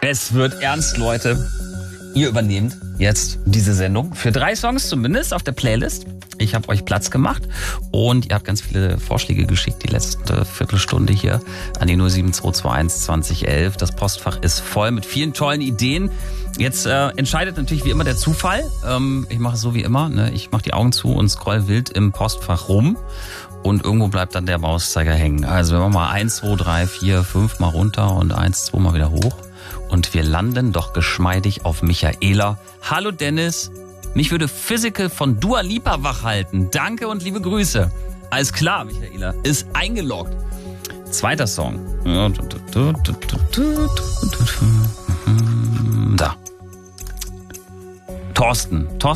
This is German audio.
Es wird ernst, Leute. Ihr übernehmt jetzt diese Sendung für 3 Songs zumindest auf der Playlist. Ich habe euch Platz gemacht und ihr habt ganz viele Vorschläge geschickt, die letzte Viertelstunde hier an die 07221 2011. Das Postfach ist voll mit vielen tollen Ideen. Jetzt entscheidet natürlich wie immer der Zufall. Ich mache es so wie immer. Ne? Ich mache die Augen zu und scroll wild im Postfach rum. Und irgendwo bleibt dann der Mauszeiger hängen. Also wir machen mal 1, 2, 3, 4, 5 mal runter und 1, 2 mal wieder hoch. Und wir landen doch geschmeidig auf Michaela. Hallo Dennis, mich würde Physical von Dua Lipa wachhalten. Danke und liebe Grüße. Alles klar, Michaela, ist eingeloggt. Zweiter Song. Da. Thorsten